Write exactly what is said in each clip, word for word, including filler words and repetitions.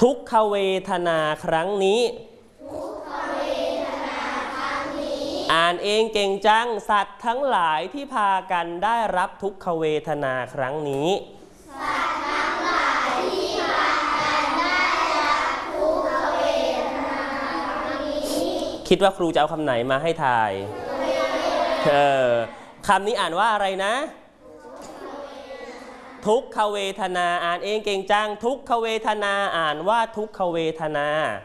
ทุกขเวทนาครั้งนี้อ่านเองเก่งจังสัตว์ทั้งหลายที่พากันได้รับทุกขเวทนาครั้งนี้สัตว์ทั้งหลายที่พากันได้รับทุกขเวทนาครั้งนี้คิดว่าครูจะเอาคำไหนมาให้ทายเออคำนี้อ่านว่าอะไรนะทุกขเวทนาอ่านเองเก่งจังทุกขเวทนาอ่านว่าทุกขเวทนา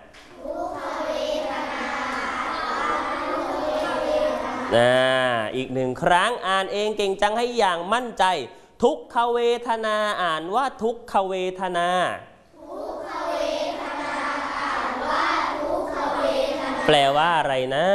นะอีกหนึ่งครั้งอ่านเองเก่งจังให้อย่างมั่นใจทุกขเวทนาอ่านว่าทุกขเวทนาแปลว่าอะไรนะ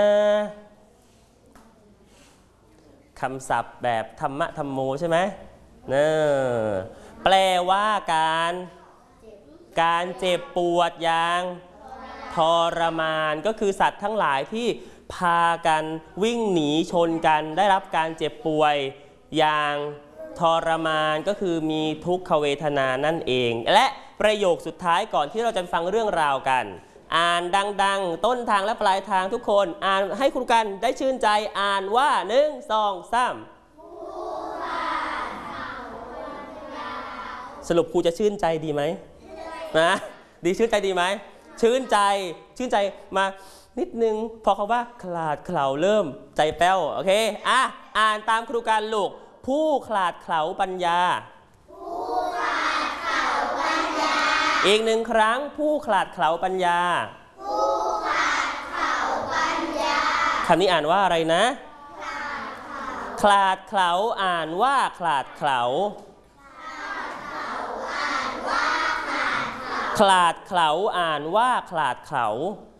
คำศัพท์แบบธรรมะธรรมโมใช่ไหมเนอแปลว่าการการเจ็บปวดอย่างทรมานก็คือสัตว์ทั้งหลายที่พากันวิ่งหนีชนกันได้รับการเจ็บป่วยอย่างทรมานก็คือมีทุกขเวทนานั่นเองและประโยคสุดท้ายก่อนที่เราจะฟังเรื่องราวกันอ่านดังๆต้นทางและปลายทางทุกคนอ่านให้ครูกันได้ชื่นใจอ่านว่าหนึ่งสองสามสรุปครูจะชื่นใจดีไหมนะดีชื่นใจดีไหมชื่นใจชื่นใจมานิดนึงพอเขาว่าขลาดเขลาเริ่มใจแป้วโอเคอ่ะอ่านตามครูการลูกผู้ขลาดเขลาปัญญาผู้ขลาดเขลาปัญญาอีกหนึ่งครั้งผู้ขลาดเขลาปัญญาผู้ขลาดเขลาปัญญาคำนี้อ่านว่าอะไรนะขลาดเขลาอ่านว่าขลาดเขลาขลาดเขลาอ่านว่าขลาดเขลา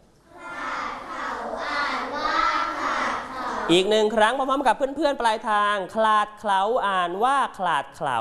อีกหนึ่งครั้งพร้อมๆกับเพื่อนๆปลายทางขลาดเขลาอ่านว่าขลาดเขลา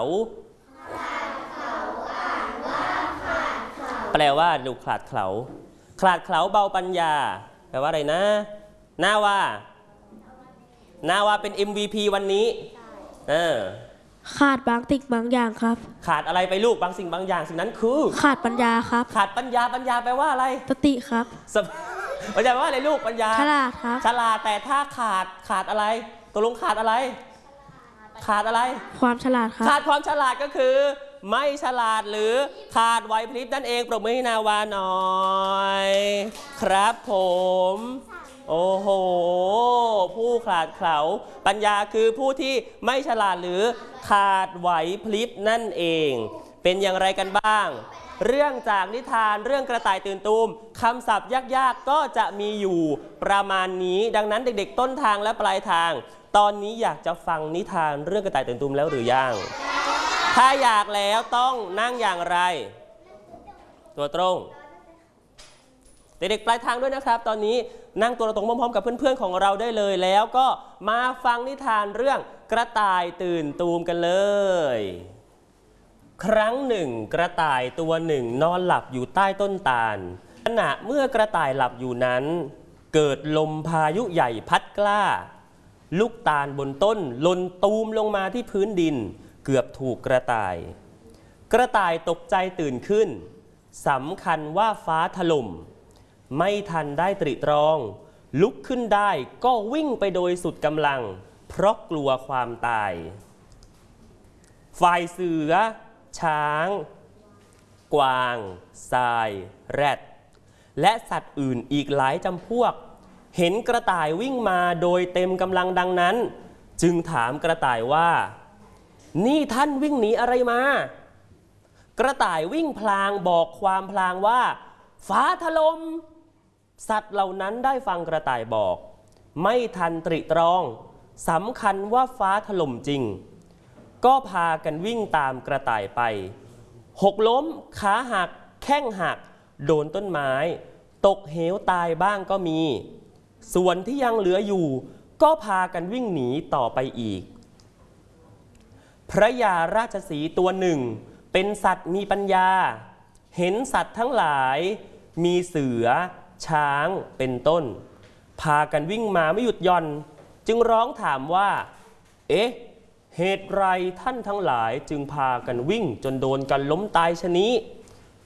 แปลว่าดูขลาดเขลาขลาดเขลาเบาปัญญาแปลว่าอะไรนะน่าว่าน่าว่าเป็น เอ็ม วี พี วันนี้เออขาดบางสิ่งบางอย่างครับขาดอะไรไปลูกบางสิ่งบางอย่างสิ่งนั้นคือขาดปัญญาครับขาดปัญญาปัญญาแปลว่าอะไรสติครับปัญญาแปลว่าอะไรลูกปัญญาฉลาดครับฉลาดแต่ถ้าขาดขาดอะไรตกลงขาดอะไรขาดอะไรความฉลาดครับขาดความฉลาดก็คือไม่ฉลาดหรือขาดไหวพริบนั่นเองปรบมือให้นาวาหน่อยครับผมโอ้โหผู้ขลาดเขลาปัญญาคือผู้ที่ไม่ฉลาดหรือขาดไหวพริบนั่นเองเป็นอย่างไรกันบ้างเรื่องจากนิทานเรื่องกระต่ายตื่นตูมคำศัพท์ยากๆก็จะมีอยู่ประมาณนี้ดังนั้นเด็กๆต้นทางและปลายทางตอนนี้อยากจะฟังนิทานเรื่องกระต่ายตื่นตูมแล้วหรือยังถ้าอยากแล้วต้องนั่งอย่างไรตัวตรงเด็กๆปลายทางด้วยนะครับตอนนี้นั่งตัวตรงพร้อมๆกับเพื่อนๆของเราได้เลยแล้วก็มาฟังนิทานเรื่องกระต่ายตื่นตูมกันเลยครั้งหนึ่งกระต่ายตัวหนึ่งนอนหลับอยู่ใต้ต้นตาลขณะเมื่อกระต่ายหลับอยู่นั้นเกิดลมพายุใหญ่พัดกล้าลูกตาลบนต้นหล่นตูมลงมาที่พื้นดินเกือบถูกกระต่ายกระต่ายตกใจตื่นขึ้นสำคัญว่าฟ้าถล่มไม่ทันได้ตรีตรองลุกขึ้นได้ก็วิ่งไปโดยสุดกำลังเพราะกลัวความตายฝ่ายเสือช้างกวางทรายแรดและสัตว์อื่นอีกหลายจำพวกเห็นกระต่ายวิ่งมาโดยเต็มกำลังดังนั้นจึงถามกระต่ายว่านี่ท่านวิ่งหนีอะไรมากระต่ายวิ่งพลางบอกความพลางว่าฟ้าถล่มสัตว์เหล่านั้นได้ฟังกระต่ายบอกไม่ทันตรีตรองสำคัญว่าฟ้าถล่มจริงก็พากันวิ่งตามกระต่ายไปหกล้มขาหักแข้งหักโดนต้นไม้ตกเหวตายบ้างก็มีส่วนที่ยังเหลืออยู่ก็พากันวิ่งหนีต่อไปอีกพระยาราชสีห์ตัวหนึ่งเป็นสัตว์มีปัญญาเห็นสัตว์ทั้งหลายมีเสือช้างเป็นต้นพากันวิ่งมาไม่หยุดหย่อนจึงร้องถามว่าเอ๊ะเหตุไรท่านทั้งหลายจึงพากันวิ่งจนโดนกันล้มตายชะนี้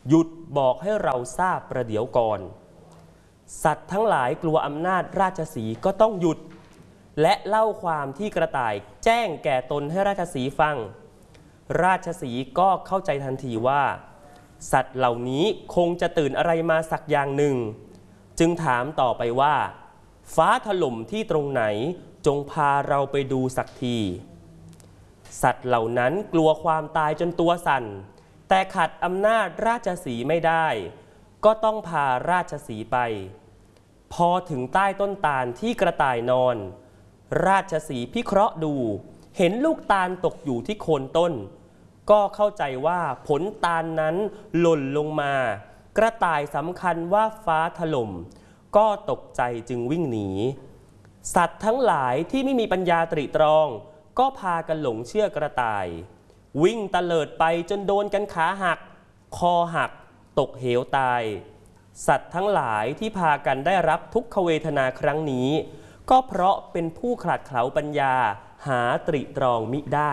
หยุดบอกให้เราทราบประเดี๋ยวก่อนสัตว์ทั้งหลายกลัวอำนาจราชสีห์ก็ต้องหยุดและเล่าความที่กระต่ายแจ้งแก่ตนให้ราชสีห์ฟังราชสีห์ก็เข้าใจทันทีว่าสัตว์เหล่านี้คงจะตื่นอะไรมาสักอย่างหนึ่งจึงถามต่อไปว่าฟ้าถล่มที่ตรงไหนจงพาเราไปดูสักทีสัตว์เหล่านั้นกลัวความตายจนตัวสั่นแต่ขัดอำนาจราชสีห์ไม่ได้ก็ต้องพาราชสีห์ไปพอถึงใต้ต้นตาลที่กระต่ายนอนราชสีห์พิเคราะห์ดูเห็นลูกตาลตกอยู่ที่โคนต้นก็เข้าใจว่าผลตาลนั้นหล่นลงมากระต่ายสำคัญว่าฟ้าถล่มก็ตกใจจึงวิ่งหนีสัตว์ทั้งหลายที่ไม่มีปัญญาตรีตรองก็พากันหลงเชื่อกระต่ายวิ่งตะเลิดไปจนโดนกันขาหักคอหักตกเหวตายสัตว์ทั้งหลายที่พากันได้รับทุกขเวทนาครั้งนี้ก็เพราะเป็นผู้ขลาดเขลาปัญญาหาตรีตรองมิได้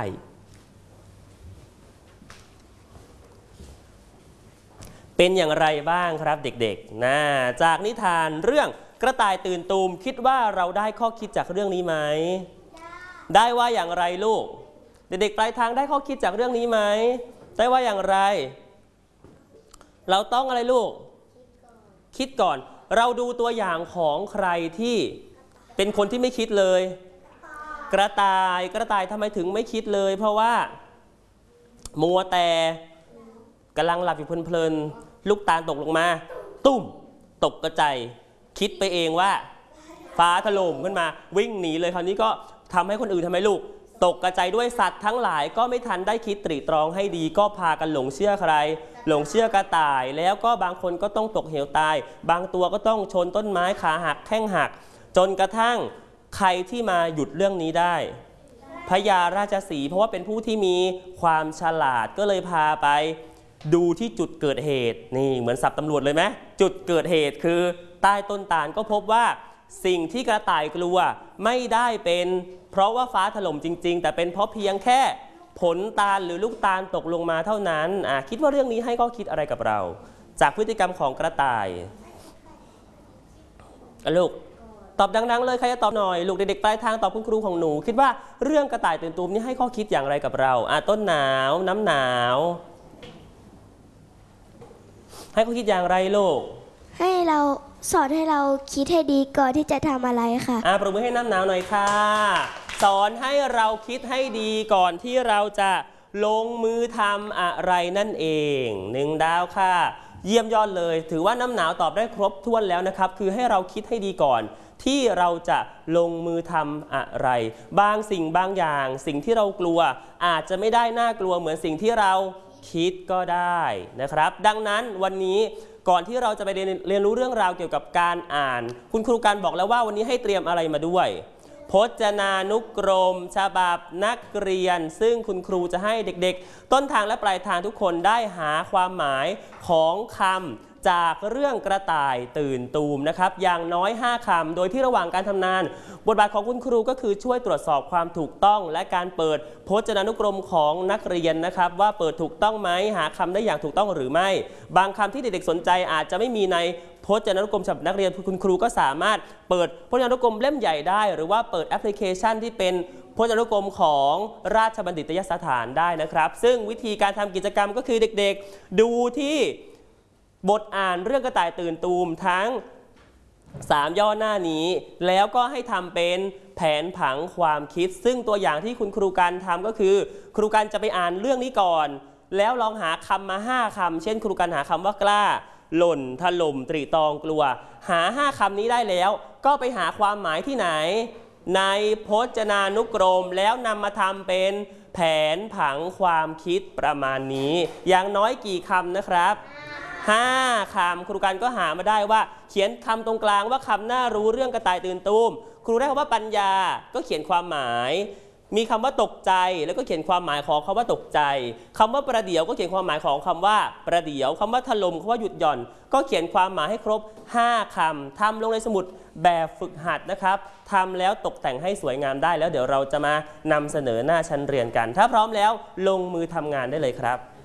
เป็นอย่างไรบ้างครับเด็กๆนะจากนิทานเรื่องกระต่ายตื่นตูมคิดว่าเราได้ข้อคิดจากเรื่องนี้ไหมได้ว่าอย่างไรลูกเด็กๆปลายทางได้ข้อคิดจากเรื่องนี้ไหมได้ว่าอย่างไรเราต้องอะไรลูกคิดก่อนเราดูตัวอย่างของใครที่เป็นคนที่ไม่คิดเลยกระต่ายกระต่ายทำไมถึงไม่คิดเลยเพราะว่ามัวแต่กำลังหลับอยู่เพลินๆลูกตาลตกลงมาตุ้มตกกระจายคิดไปเองว่าฟ้าถล่มขึ้นมาวิ่งหนีเลยคราวนี้ก็ทำให้คนอื่นทำไมลูกตกกระจายด้วยสัตว์ทั้งหลายก็ไม่ทันได้คิดตรีตรองให้ดีก็พากันหลงเชื่อใครหลงเชื่อกระต่ายแล้วก็บางคนก็ต้องตกเหวตายบางตัวก็ต้องชนต้นไม้ขาหักแข้งหักจนกระทั่งใครที่มาหยุดเรื่องนี้ได้พญาราชสีห์เพราะว่าเป็นผู้ที่มีความฉลาดก็เลยพาไปดูที่จุดเกิดเหตุนี่เหมือนสับตำรวจเลยไหมจุดเกิดเหตุคือใต้ต้นตาลก็พบว่าสิ่งที่กระต่ายกลัวไม่ได้เป็นเพราะว่าฟ้าถล่มจริงๆแต่เป็นเพราะเพียงแค่ผลตาลหรือลูกตาลตกลงมาเท่านั้นอ่ะคิดว่าเรื่องนี้ให้ข้อคิดอะไรกับเราจากพฤติกรรมของกระต่ายลูกตอบดังๆเลยใครจะตอบหน่อยลูกเด็กๆปลายทางตอบคุณครูของหนูคิดว่าเรื่องกระต่ายตื่นตูมนี่ให้ข้อคิดอย่างไรกับเราอ่ะต้นหนาวน้ำหนาวให้ข้อคิดอย่างไรลูกให้เราสอนให้เราคิดให้ดีก่อนที่จะทำอะไรค่ะอ่ะปรบมือให้น้ำหนาวหน่อยค่ะสอนให้เราคิดให้ดีก่อนที่เราจะลงมือทำอะไรนั่นเองหนึ่งดาวค่ะเยี่ยมยอดเลยถือว่าน้ำหนาวตอบได้ครบถ้วนแล้วนะครับคือให้เราคิดให้ดีก่อนที่เราจะลงมือทำอะไรบางสิ่งบางอย่างสิ่งที่เรากลัวอาจจะไม่ได้น่ากลัวเหมือนสิ่งที่เราคิดก็ได้นะครับดังนั้นวันนี้ก่อนที่เราจะไปเรียนเรียนรู้เรื่องราวเกี่ยวกับการอ่านคุณครูการบอกแล้วว่าวันนี้ให้เตรียมอะไรมาด้วยพจนานุกรมฉบับนักเรียนซึ่งคุณครูจะให้เด็กๆต้นทางและปลายทางทุกคนได้หาความหมายของคำจากเรื่องกระต่ายตื่นตูมนะครับอย่างน้อยห้าคำโดยที่ระหว่างการทำงานบทบาทของคุณครูก็คือช่วยตรวจสอบความถูกต้องและการเปิดพจนานุกรมของนักเรียนนะครับว่าเปิดถูกต้องไหมหาคำได้อย่างถูกต้องหรือไม่บางคำที่เด็กๆสนใจอาจจะไม่มีในพจนานุกรมฉบับนักเรียนคุณครูก็สามารถเปิดพจนานุกรมเล่มใหญ่ได้หรือว่าเปิดแอปพลิเคชันที่เป็นพจนานุกรมของราชบัณฑิตยสถานได้นะครับซึ่งวิธีการทำกิจกรรมก็คือเด็กๆดูที่บทอ่านเรื่องกระต่ายตื่นตูมทั้งสามย่อหน้านี้แล้วก็ให้ทำเป็นแผนผังความคิดซึ่งตัวอย่างที่คุณครูการทำก็คือครูการจะไปอ่านเรื่องนี้ก่อนแล้วลองหาคำมาห้าคำเช่นครูการหาคำว่ากล้าหล่นถล่มตรีตองกลัวหาห้าคำนี้ได้แล้วก็ไปหาความหมายที่ไหนในพจนานุกรมแล้วนำมาทำเป็นแผนผังความคิดประมาณนี้อย่างน้อยกี่คำนะครับห้าคำครูการก็หามาได้ว่าเขียนคำตรงกลางว่าคำน่ารู้เรื่องกระต่ายตื่นตูมครูได้คำว่าปัญญาก็เขียนความหมายมีคำว่าตกใจแล้วก็เขียนความหมายของคำว่าตกใจคำว่าประเดี๋ยวก็เขียนความหมายของคำว่าประเดี๋ยวคำว่าถล่มคำว่าหยุดหย่อนก็เขียนความหมายให้ครบห้าคำทำลงในสมุดแบบฝึกหัดนะครับทำแล้วตกแต่งให้สวยงามได้แล้วเดี๋ยวเราจะมานำเสนอหน้าชั้นเรียนกันถ้าพร้อมแล้วลงมือทำงานได้เลยครับ